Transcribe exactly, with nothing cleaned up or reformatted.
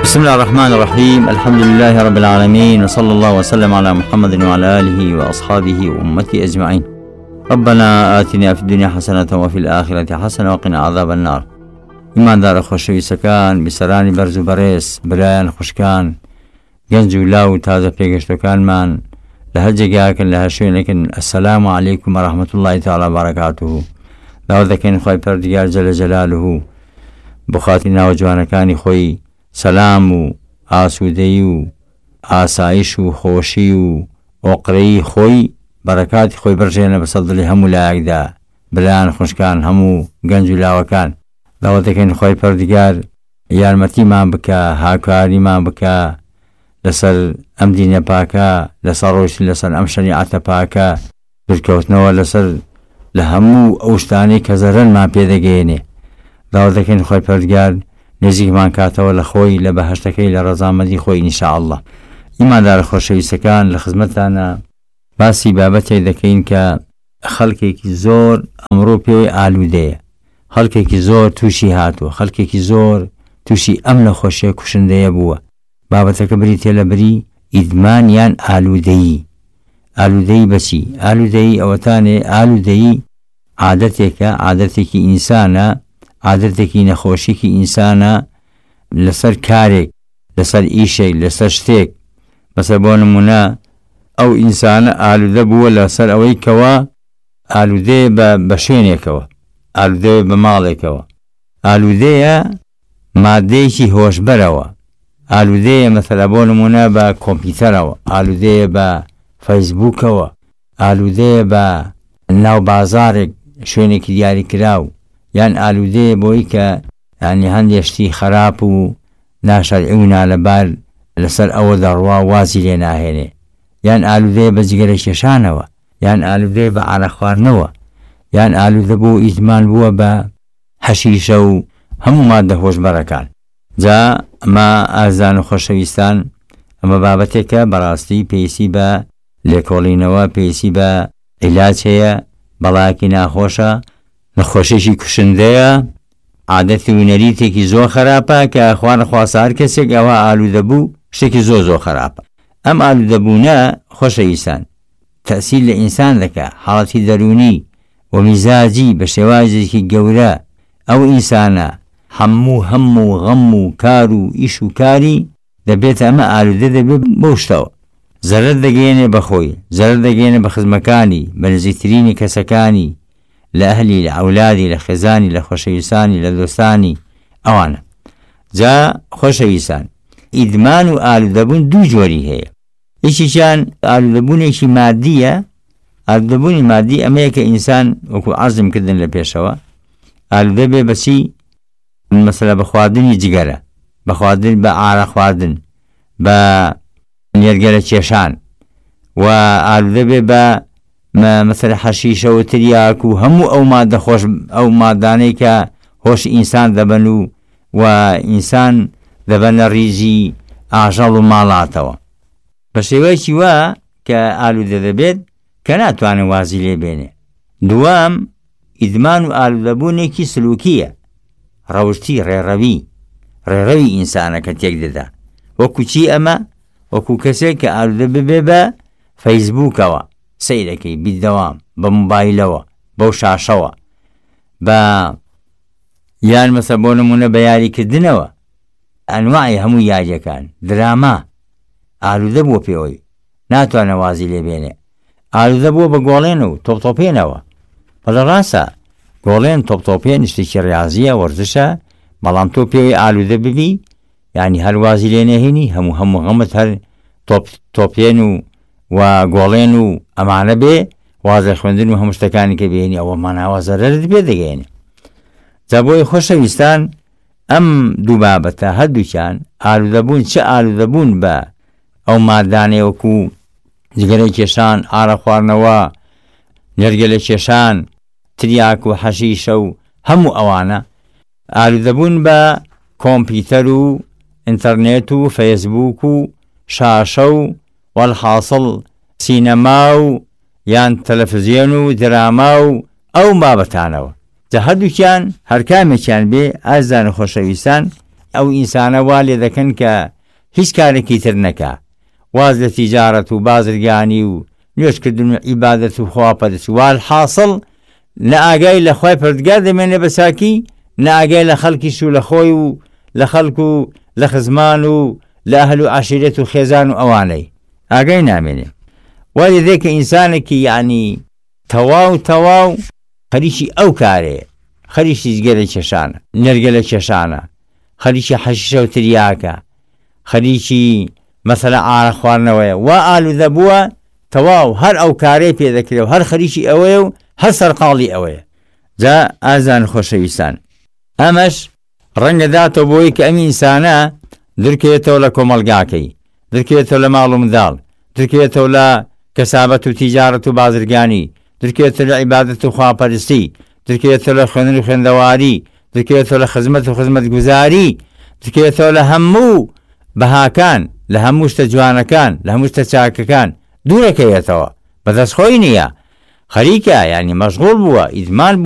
بسم الله الرحمن الرحيم. الحمد لله رب العالمين، وصلى الله وسلم على محمد وعلى آله وأصحابه وأمته أجمعين. ربنا آتنا في الدنيا حسنة وفي الآخرة حسنة وقنا عذاب النار. إيمان دار خۆشەویستەکان، بیسەرانی بەرز و بەڕێز، برایان خوشکان، گەنج و لاو و تازە پێگەشتەکانمان لە هەر جێگایەکن لە هەر شوێنێکن، ئەسەلامو عەلەیکم و ڕەحمەتوڵڵاهی تەعالا وبەرەکاتوهو. داوا دەکەین خۆی پەروەردگار جەلە جەلالوهو بۆ خاتری ناوە جوانەکانی خۆی سەلام و ئاسوودەیی و ئاسایش و خۆشی و ئۆقرەی خۆی بەرەکاتی خۆی بڕژێنە بەسەر دڵی هەموو لایەکدا، برایان خوشکان، هەموو گەنج و لاوەکان. داوا دەکەین خۆی پەروەردگار یارمەتیمان بکە، هاوکاریمان بکە لەسەر ئەم دینە پاکە، لەسەر ڕۆیشتن لەسەر ئەم شەریعەتە پاکە، دوورکەوتنەوە لەسەر لە هەموو ئەو شتانەی کە زەرەرمان پێدەگەێنێ. داوا دەکەین خۆی پەروەردگار نزیکمان کاتەوە لە خۆی لە بەهەشتەکەی لە ڕەزامەندی خۆی ئینشاءالله. ئیماندارە خۆشەویستەکان، لە خزمەتتانە باسی بابەتێک دەکەین کە خەڵکێکی زۆر ئەمڕۆ پێوەی ئالوودەیە، خەڵکێکی زۆر تووشی هاتووە، خەڵکێکی زۆر تووشی ئەم نەخۆشیە کوشندەیە بووە. بابەتەکە بریتێ لە بری ئیدمان یان ئالوودەیی. ئالوودەیی بەچی؟ ئالوودەیی ئەوەتانێ ئالوودەیی عادەتێکە، عادەتێکی ئینسانە، عادەتێکی نەخۆشیکی ئینسانە لەسەر کارێک، لەسەر ئیشێک، لەسەر شتێک. بەسەر بۆ نمونە ئەو ئینسانە ئالوودە بووە لەسەر ئەوەی کەوە ئالوودەیە بە شوێنێکەوە، ئالوودەیە بە ماڵێکەوە، ئالوودەیە مادەیەکی هۆشبەرەوە، ئالوودەیە مەسەلا بۆ نمونە بە کۆمپیوتەرەوە، ئالوودەیە بە فەیسبووکەوە، ئالوودەیە بە ناو بازارێک شوێنێکی دیاری کراو، یان ئالوودەیە بۆی کە یعنی هەندێک شتی خراپ و ناشەرعی و نالەبار لەسەر ئەوە دەڕوا وازی لێ ناهێنێ، یان ئالوودەیە بە جگەرە کێشانەوە، یان ئالوودەیە بە عارە خواردنەوە، یان ئالوودە بۆ ئیدمان بووە بە حەشیشە و هەموو مادە هۆشبەرەکان. جا ئەمە ئازان و خۆشەویستان، ئەمە بابەتێکە بەڕاستی پێویستی بە لێکۆڵینەوە، پێویستی بە عیلاج هەیە، بەڵایەکی ناخۆشە، نەخۆشیێکی کوشندەیە، عادەتی و نەریتێکی زۆر خراپە کە خوا نەخواسە هەر کەسێک ئەوە ئالوودە بوو شتێکی زۆر زۆر خراپە. ئەم ئالوودەبوونە خۆشەویستان تەئسیر لە ئینسان دەکات، حاڵەتی دەرونی و میزاجی بە شێوازێکی گەورە. ئەو ئینسانە هەموو هەموو غەم و کار و ئیش و کاری دەبێت ئەمە ئالوودە دەبێت بەو شتەوە. زەرەر دەگەێنێ بە خۆی، زەرەر دەگەێنێ بە خزمەکانی، بە نزیکترینی کەسەکانی، لە ئەهلی، لە ئەولادی، لە خێزانی، لە خۆشەویستانی، لە دۆستانی ئەوانە. جا خۆشەویستان، ئیدمان و ئالوودەبوون دوو جۆری هەیە. یەکێکیان ئالوودەبوونێکی مادیە. ئالوودەبوونی مادی ئەمەیە کە ئینسان وەکو عەزم کردن لە پێشەوە ئالوودە بێ بەچی؟ مەسەلا بە خواردنی جگەرە، بە خواردن، بە ئارە خواردن، بە نێرگەرە کێشان، و ئالوودە بێ بە مەسەلا حەشیشە و تریاک و هەموو ئەو مادە خۆش، ئەو مادانەی کە هۆش ئینسان دەبن و و ئینسان دەبەنە ڕیزی ئاژەڵ و ماڵاتەوە. بە شێوەیەکی وا کە ئالوودە دەبێت کە ناتوانێت وازی لێ بێنێ. دووەم، ئیدمان و ئالوودەبوونێکی سلوکیە، ڕەوشتی، ڕێڕەوی، ڕێڕەوی ئینسانە کە تێک دەدا. وەکو چی ئەمە؟ وەکو کەسێک کە ئالوودە ببێ بە فەیسبووکەوە، سەیرەکەی بیدەوام بە مۆبایلەوە، بەو شاشەوە، بە یان مەسە بۆ نمونە بە یاریکردنەوە، ئەنواعی هەموو یاریەکان، دراما. ئالوودە بووە پێوەی، ناتوانە وازی لێ بێنێ. ئالوودە بووە بە گۆڵێن و تۆپتۆپێنەوە. بەڵە ڕاستە گۆڵێن، تۆپتۆپێن شتێکی ڕاضیە، وەرزشە، بەڵام تۆ پێوەی ئالوودە ببی، یعنی هەر وازی لێ نەهێنی، هەموو هەموو غەمت هەر تۆپێن و و گۆڵێن و ئەمانە بێ، وازە خوێندن و هەموو شتەکانی کە بێنی، ئەوە ماناوە زەرەرت پێ دەگەێنێ. جا بۆی خۆشەویستان، ئەم دوو بابەتە هەردووکیان ئالوودەبوون، چه ئالوودەبوون بە ئەو مادانەی وەکو جگەرەی کێشان، ئارە خواردنەوە، نێرگەلە کێشان، تریاک و حەشیشە و هەموو ئەوانە، ئالوودەبوون بە کۆمپیوتەر و ئینتەرنێت و فەیسبووک و شاشە و والحاصل سینەما و یان تەلەڤیزیۆن و دراما و ئەو بابەتانەوە. جا هەردووکیان هەر کامێکیان بێ ئازان و خۆشەویستان ئەو ئینسانە وا لێ دەکەن کە هیچ کارێکی تر نەکا، واز لە تیجارەت و بازرگانی و نوێشکردن و عیبادەت و خواپەرستی، والحاصڵ لە ئاگای لە خوای پەروەردگار دەمێنێ بە چاکی، لە ئاگای لە خەڵکیش و لە خۆی و لە خەڵک و لە خزمان و لە ئەهل و عەشیرەت و خێزان و ئەوانەی ئاگای نامێنێ. وا لێ دێ کە ئینسانێکی یعنی تەواو تەواو خەریکی ئەو کارێ، خەریکی جگە لە کێشانە، نەرگە لە کێشانە، خەریکی حەشیشە و تریاکە، خەریکی مەسەلە ئارە خواردنەوەیە، وا ئالوودە بووە تەواو هەر ئەو کارەی پێ دەکرێت و هەر خەریکی ئەوەیە و هەر سەرقاڵی ئەوەیە. جا ئازان خۆشەویستان، ئەمەش ڕەنگە داتەوە بۆی کە ئەم ئینسانە درکێتەوە لە کۆمەلگاکەی، درکێتەوە لە ماڵ و منداڵ، درکێتەوە لە کەسابەت و تیجارەت و بازرگانی، درکێتەوە لە عیبادەت و خواپەرستی، درکێتەوە لە خوێندن و خوێندەواری، درکێتەوە لە خزمەت و خزمەتگوزاری، درکێتەوە لە هەموو بەهاکان، لە هەموو شتە جوانەکان، لە هەموو شتە چاکەکان دوورەکەوێتەوە، بەدەستخۆی نییە، خەریکە، یعنی مەشغوڵ بووە، ئیدمان